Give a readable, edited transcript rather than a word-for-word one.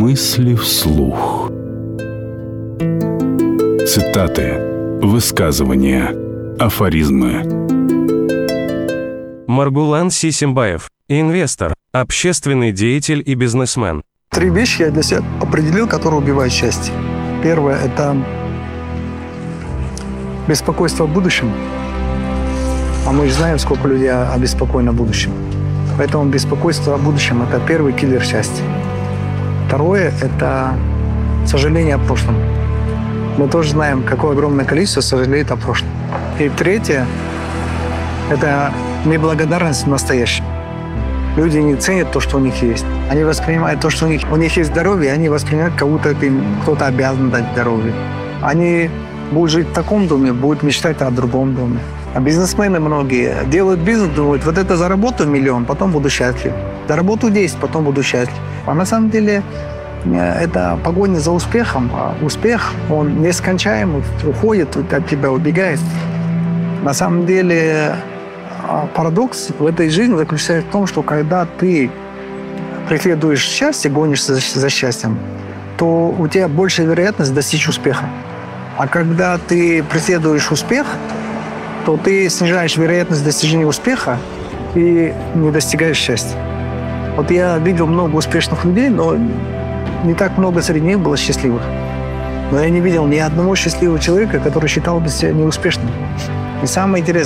Мысли вслух. Цитаты, высказывания, афоризмы. Маргулан Сисимбаев, инвестор, общественный деятель и бизнесмен. 3 вещи я для себя определил, которые убивают счастье. Первое – это беспокойство о будущем. А мы же знаем, сколько людей обеспокоены о будущем. Поэтому беспокойство о будущем – это первый киллер счастья. Второе – это сожаление о прошлом. Мы тоже знаем, какое огромное количество сожалеет о прошлом. И третье – это неблагодарность в настоящем. Люди не ценят то, что у них есть. Они воспринимают то, что у них есть здоровье, они воспринимают, как будто им кто-то обязан дать здоровье. Они будут жить в таком доме, будут мечтать о другом доме. А бизнесмены многие делают бизнес, думают, вот это заработаю 1 миллион, потом буду счастлив. Заработаю 10, потом буду счастлив. А на самом деле это погоня за успехом. А успех, он нескончаемый, уходит от тебя, убегает. На самом деле парадокс в этой жизни заключается в том, что когда ты преследуешь счастье, гонишься за счастьем, то у тебя большая вероятность достичь успеха. А когда ты преследуешь успех, то ты снижаешь вероятность достижения успеха и не достигаешь счастья. Вот я видел много успешных людей, но не так много среди них было счастливых. Но я не видел ни одного счастливого человека, который считал бы себя неуспешным. И самое интересное,